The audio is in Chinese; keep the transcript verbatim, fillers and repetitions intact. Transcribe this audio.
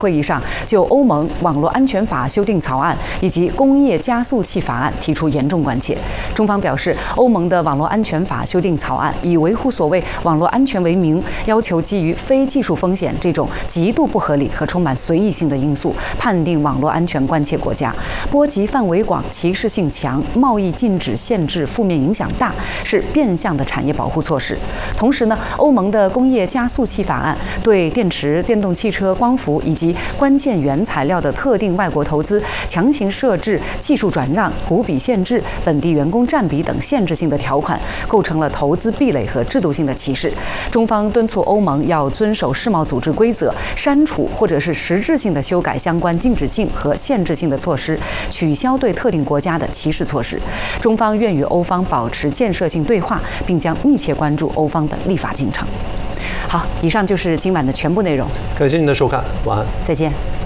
会议上就欧盟网络安全法修订草案以及工业加速器法案提出严重关切。中方表示，欧盟的网络安全法修订草案以维护所谓网络安全为名，要求基于非技术风险这种极度不合理和充满随意性的因素，判定网络安全关切国家，波及范围广、歧视性强、贸易禁止限制负面影响大，是变相的产业保护措施。同时呢，欧盟的工业加速器法案对电池、电动汽车、光伏以及关键原材料的特定外国投资强行设置技术转让、股比限制、本地员工占比等限制性的条款，构成了投资壁垒和制度性的歧视。中方敦促欧盟要遵守世贸组织规则，删除或者是实质性的修改相关禁止性和限制性的措施，取消对特定国家的歧视措施。中方愿与欧方保持建设性对话，并将密切关注欧方的立法进程。好，以上就是今晚的全部内容。 感谢您的收看，晚安， 再见。